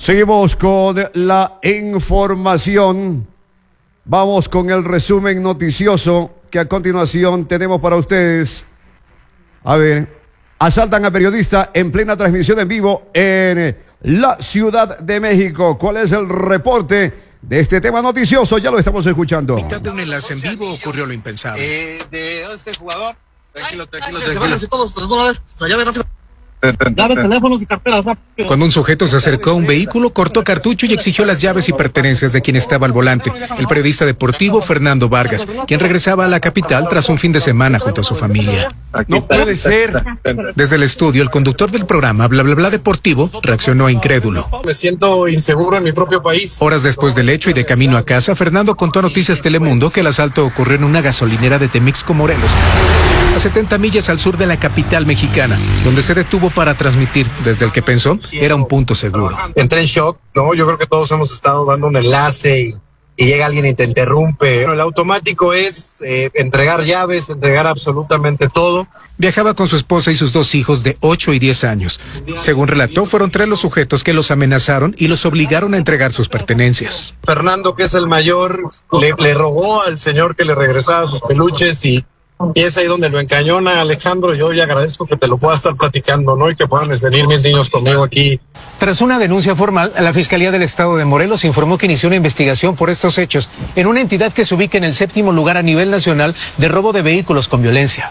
Seguimos con la información. Vamos con el resumen noticioso que a continuación tenemos para ustedes. A ver, asaltan a periodista en plena transmisión en vivo en la Ciudad de México. ¿Cuál es el reporte de este tema noticioso? Ya lo estamos escuchando. En mitad de un enlace en vivo ocurrió lo impensable. De este jugador. Tranquilo. Todos, una vez, la llave rápido. Llaves, teléfonos y carteras rápido. Cuando un sujeto se acercó a un vehículo, cortó cartucho y exigió las llaves y pertenencias de quien estaba al volante, el periodista deportivo Fernando Vargas, quien regresaba a la capital tras un fin de semana junto a su familia. No puede ser. Desde el estudio, el conductor del programa Bla Bla Bla Deportivo reaccionó incrédulo. Me siento inseguro en mi propio país. Horas después del hecho y de camino a casa, Fernando contó a Noticias Telemundo que el asalto ocurrió en una gasolinera de Temixco, Morelos, a 70 millas al sur de la capital mexicana, donde se detuvo para transmitir desde el que pensó era un punto seguro. Entré en shock, ¿no? Yo creo que todos hemos estado dando un enlace y llega alguien y te interrumpe. Bueno, el automático es entregar llaves, entregar absolutamente todo. Viajaba con su esposa y sus dos hijos de 8 y 10 años. Según relató, fueron 3 los sujetos que los amenazaron y los obligaron a entregar sus pertenencias. Fernando, que es el mayor, le rogó al señor que le regresara sus peluches y es ahí donde lo encañona Alejandro. Yo ya agradezco que te lo pueda estar platicando, ¿no? Y que puedan venir mis niños conmigo aquí. Tras una denuncia formal, la Fiscalía del Estado de Morelos informó que inició una investigación por estos hechos en una entidad que se ubica en el 7º lugar a nivel nacional de robo de vehículos con violencia.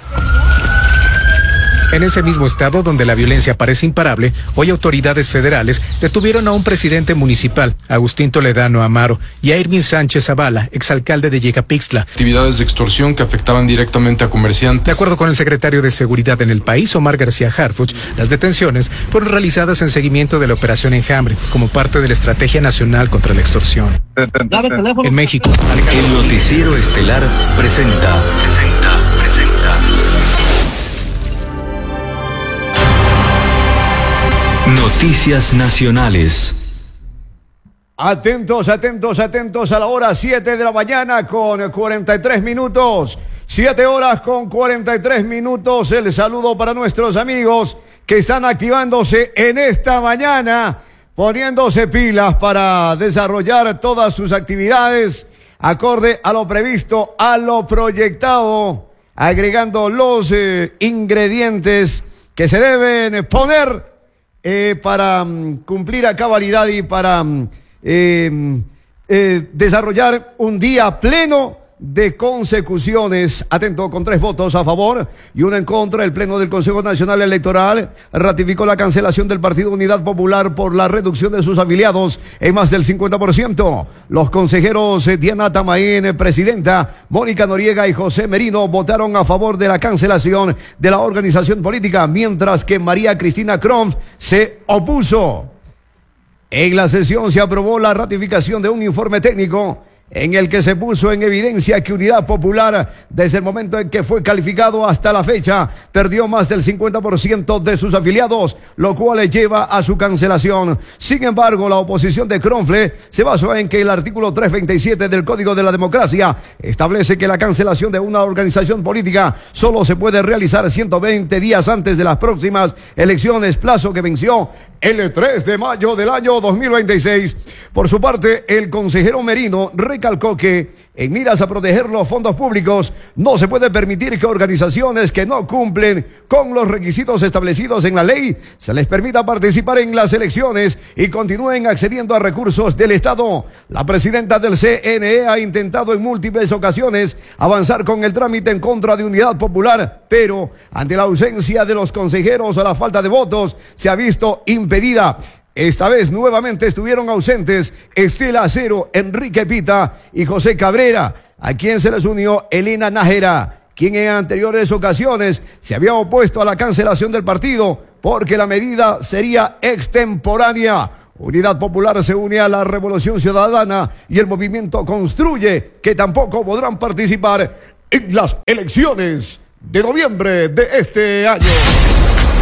En ese mismo estado donde la violencia parece imparable, hoy autoridades federales detuvieron a un presidente municipal, Agustín Toledano Amaro, y a Irving Sánchez Zavala, exalcalde de Yecapixtla. Actividades de extorsión que afectaban directamente a comerciantes. De acuerdo con el secretario de Seguridad en el país, Omar García Harfuch, las detenciones fueron realizadas en seguimiento de la operación Enjambre, como parte de la Estrategia Nacional contra la Extorsión. En México, el Noticiero Estelar presenta. Noticias nacionales. Atentos a la hora 7 de la mañana con 43 minutos. 7 horas con 43 minutos. El saludo para nuestros amigos que están activándose en esta mañana, poniéndose pilas para desarrollar todas sus actividades acorde a lo previsto, a lo proyectado, agregando los ingredientes que se deben poner para cumplir a cabalidad y para desarrollar un día pleno de consecuciones. Atento, con 3 votos a favor y 1 en contra, el Pleno del Consejo Nacional Electoral ratificó la cancelación del Partido Unidad Popular por la reducción de sus afiliados en más del 50%. Los consejeros Diana Tamaín, presidenta, Mónica Noriega y José Merino votaron a favor de la cancelación de la organización política, mientras que María Cristina Cronf se opuso. En la sesión se aprobó la ratificación de un informe técnico en el que se puso en evidencia que Unidad Popular, desde el momento en que fue calificado hasta la fecha, perdió más del 50% de sus afiliados, lo cual le lleva a su cancelación. Sin embargo, la oposición de Cronfle se basó en que el artículo 327 del Código de la Democracia establece que la cancelación de una organización política solo se puede realizar 120 días antes de las próximas elecciones, plazo que venció el 3 de mayo del año 2026. Por su parte, el consejero Merino recalcó que en miras a proteger los fondos públicos, no se puede permitir que organizaciones que no cumplen con los requisitos establecidos en la ley se les permita participar en las elecciones y continúen accediendo a recursos del Estado. La presidenta del CNE ha intentado en múltiples ocasiones avanzar con el trámite en contra de Unidad Popular, pero ante la ausencia de los consejeros o la falta de votos, se ha visto impedida. Esta vez nuevamente estuvieron ausentes Estela Acero, Enrique Pita y José Cabrera, a quien se les unió Elena Nájera, quien en anteriores ocasiones se había opuesto a la cancelación del partido porque la medida sería extemporánea. Unidad Popular se une a la Revolución Ciudadana y el movimiento Construye, que tampoco podrán participar en las elecciones de noviembre de este año.